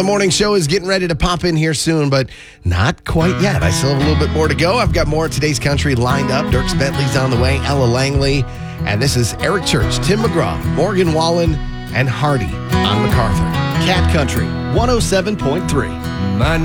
the morning show is getting ready to pop in here soon, but not quite yet. I still have a little bit more to go. I've got more of today's country lined up. Dierks Bentley's on the way, Ella Langley, and this is Eric Church, Tim McGraw, Morgan Wallen, and Hardy on MacArthur. Cat Country 107.3.